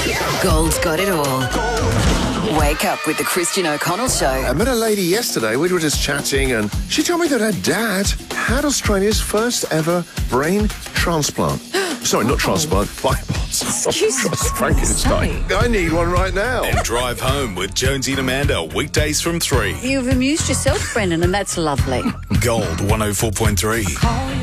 Gold's got it all. Wake up with the Christian O'Connell Show. I met a lady yesterday. We were just chatting, and she told me that her dad had Australia's first ever brain transplant. Sorry, not transplant, bypass. Frankenstein. I need one right now. And drive home with Jonesy and Amanda, weekdays from 3. You've amused yourself, Brendan, and that's lovely. Gold 104.3.